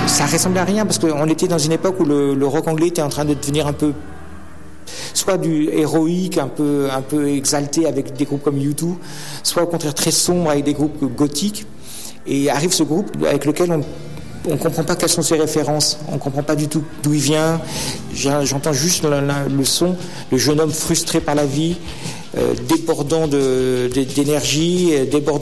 ça ressemblait à rien parce qu'on était dans une époque où le rock anglais était en train de devenir un peu soit du héroïque, un peu exalté avec des groupes comme U2, soit au contraire très sombre avec des groupes gothiques. Et arrive ce groupe avec lequel on comprend pas quelles sont ses références, on comprend pas du tout d'où il vient. J'entends juste le son, le jeune homme frustré par la vie, débordant d'énergie, débordant